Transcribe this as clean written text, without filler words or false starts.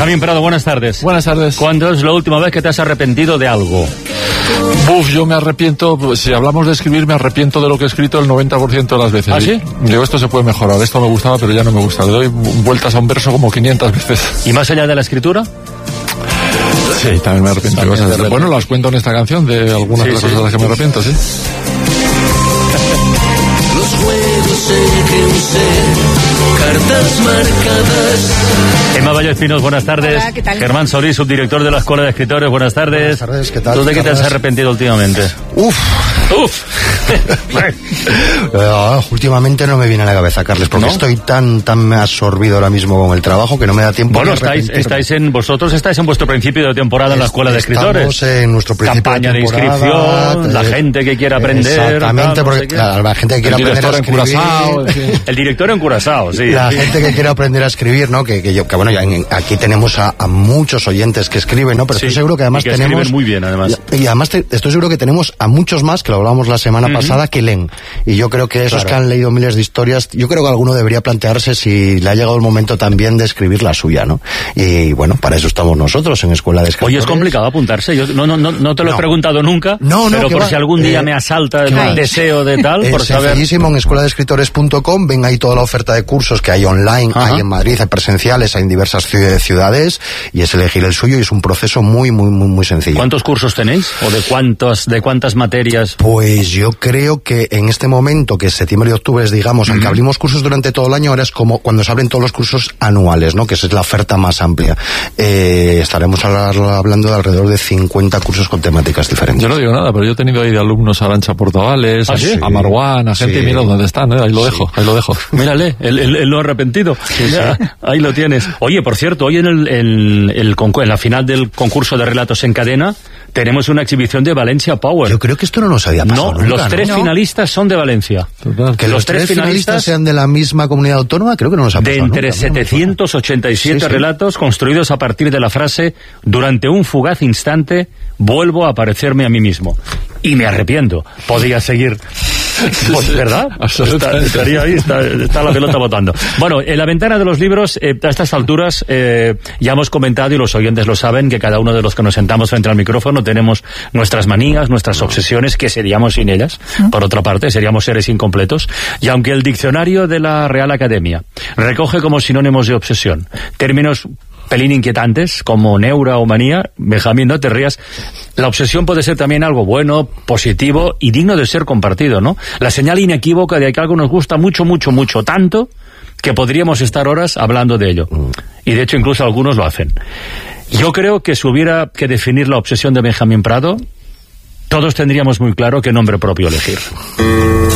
Benjamín Prado, buenas tardes. Buenas tardes. ¿Cuándo es la última vez que te has arrepentido de algo? Yo me arrepiento, pues, si hablamos de escribir, me arrepiento de lo que he escrito el 90% de las veces. ¿Ah, sí? Digo, esto se puede mejorar, esto me gustaba, pero ya no me gusta. Le doy vueltas a un verso como 500 veces. ¿Y más allá de la escritura? Sí, también me arrepiento de cosas. Bueno, las cuento en esta canción de algunas de las cosas de las que me arrepiento, sí. Los juegos en que usé cartas marcadas. Emma Vallespinos, buenas tardes. Hola, ¿qué tal? Germán Solís, subdirector de la Escuela de Escritores, buenas tardes. Buenas tardes, ¿qué tal? ¿Tú de qué te has arrepentido últimamente? Uf. Últimamente no me viene a la cabeza, Carles, porque estoy tan absorbido ahora mismo con el trabajo que no me da tiempo. Bueno, vosotros estáis en vuestro principio de temporada en la Escuela de Escritores. Estamos en nuestro principio campaña de inscripción, la gente que quiera aprender. Exactamente, porque la gente que quiere aprender a escribir. El director en Curazao, sí. La gente que quiere aprender a escribir, ¿no? Que bueno, ya aquí tenemos a muchos oyentes que escriben, ¿no? Pero estoy seguro que además que tenemos... escriben muy bien, además. Y además estoy seguro que tenemos a muchos más, que lo hablábamos la semana pasada, que leen. Y yo creo que esos que han leído miles de historias, yo creo que alguno debería plantearse si le ha llegado el momento también de escribir la suya, ¿no? Y bueno, para eso estamos nosotros en Escuela de Escritores. Oye, es complicado apuntarse. Yo no te lo he preguntado nunca, pero por si algún día me asalta el deseo de tal, por saber... Es sencillísimo, en escueladeescritores.com, ven ahí toda la oferta de cursos que hay online, hay en Madrid, hay presenciales, hay en diversas ciudades, y es elegir el suyo, y es un proceso muy sencillo. ¿Cuántos cursos tenéis? ¿O de cuántas materias? Pues yo creo que en este momento, que es septiembre y octubre, digamos, aunque abrimos cursos durante todo el año, ahora es como cuando se abren todos los cursos anuales, ¿no? Que esa es la oferta más amplia. Estaremos hablando de alrededor de 50 cursos con temáticas diferentes. Yo no digo nada, pero yo he tenido ahí de alumnos a Arancha Portavales, a Marwan, a gente, mira dónde están, ahí lo dejo. Mírale, el no arrepentido. Ahí lo tienes. Oye, por cierto, hoy en la final del concurso de relatos en cadena tenemos una exhibición de Valencia Power. Yo creo que esto no nos había pasado nunca, los tres finalistas son de Valencia. Que los tres finalistas sean de la misma comunidad autónoma, creo que no nos ha pasado de entre nunca, 787 relatos construidos a partir de la frase: durante un fugaz instante vuelvo a parecerme a mí mismo. Y me arrepiento. Podría seguir. Pues, ¿verdad? Estaría ahí, está la pelota botando. Bueno, en la ventana de los libros, a estas alturas, ya hemos comentado, y los oyentes lo saben, que cada uno de los que nos sentamos frente al micrófono tenemos nuestras manías, nuestras obsesiones, que seríamos sin ellas. Por otra parte, seríamos seres incompletos. Y aunque el diccionario de la Real Academia recoge como sinónimos de obsesión términos pelín inquietantes como neura o manía, Benjamín, no te rías, la obsesión puede ser también algo bueno, positivo y digno de ser compartido, ¿no? La señal inequívoca de que algo nos gusta mucho, tanto que podríamos estar horas hablando de ello. Y de hecho incluso algunos lo hacen. Yo creo que si hubiera que definir la obsesión de Benjamín Prado, todos tendríamos muy claro qué nombre propio elegir.